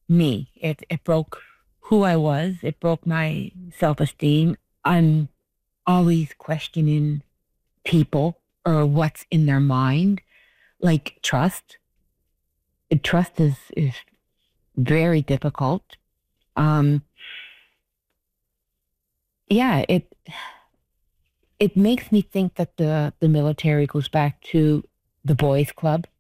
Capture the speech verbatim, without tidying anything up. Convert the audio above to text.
me. It it broke who I was. It broke my self-esteem. I'm always questioning people or what's in their mind, like trust. Uh, Trust is is very difficult. Um, yeah, it it makes me think that the the military goes back to the boys' club.